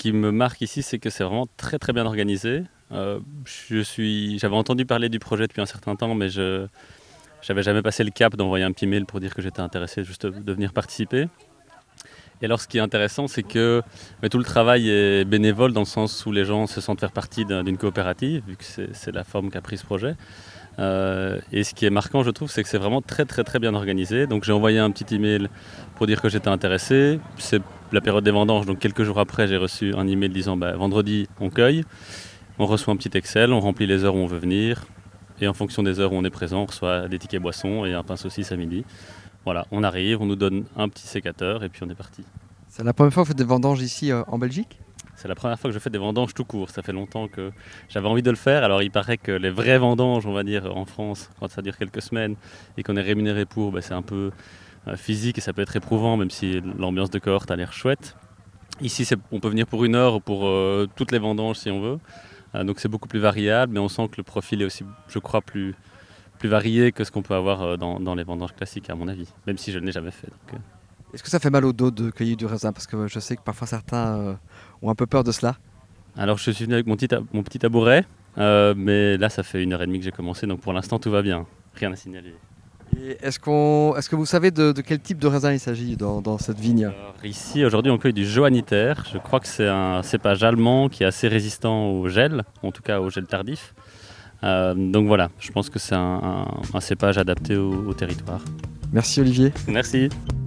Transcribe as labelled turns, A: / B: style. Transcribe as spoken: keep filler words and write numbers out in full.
A: qui me marque ici, c'est que c'est vraiment très très bien organisé. Euh, je suis, j'avais entendu parler du projet depuis un certain temps, mais je n'avais jamais passé le cap d'envoyer un petit mail pour dire que j'étais intéressé juste de venir participer. Et alors ce qui est intéressant, c'est que mais tout le travail est bénévole dans le sens où les gens se sentent faire partie d'une coopérative, vu que c'est la forme qu'a pris ce projet. Euh, et ce qui est marquant, je trouve, c'est que c'est vraiment très très très bien organisé. Donc j'ai envoyé un petit email pour dire que j'étais intéressé. C'est la période des vendanges, donc quelques jours après, j'ai reçu un email disant bah, vendredi on cueille, on reçoit un petit Excel, on remplit les heures où on veut venir, et en fonction des heures où on est présent, on reçoit des tickets boissons et un pain saucisse à midi. Voilà, on arrive, on nous donne un petit sécateur et puis on est parti.
B: C'est la première fois que vous faites des vendanges ici euh, en Belgique ?
A: C'est la première fois que je fais des vendanges tout court. Ça fait longtemps que j'avais envie de le faire. Alors il paraît que les vraies vendanges, on va dire, en France, quand ça dure quelques semaines et qu'on est rémunéré pour, bah, c'est un peu euh, physique et ça peut être éprouvant, même si l'ambiance de cohorte a l'air chouette. Ici, on peut venir pour une heure ou pour euh, toutes les vendanges si on veut. Euh, donc c'est beaucoup plus variable, mais on sent que le profil est aussi, je crois, plus, plus varié que ce qu'on peut avoir dans, dans les vendanges classiques, à mon avis, même si je ne l'ai jamais fait. Donc, euh...
B: Est-ce que ça fait mal au dos de cueillir du raisin? Parce que je sais que parfois certains euh, ont un peu peur de cela.
A: Alors je suis venu avec mon petit, mon petit tabouret, euh, mais là ça fait une heure et demie que j'ai commencé, donc pour l'instant tout va bien, rien à signaler.
B: Est-ce qu'on, est-ce que vous savez de, de quel type de raisin il s'agit dans, dans cette vigne?
A: Alors, ici aujourd'hui on cueille du Johanniter, je crois que c'est un cépage allemand qui est assez résistant au gel, en tout cas au gel tardif. Euh, donc voilà, je pense que c'est un, un, un cépage adapté au, au territoire.
B: Merci Olivier.
A: Merci.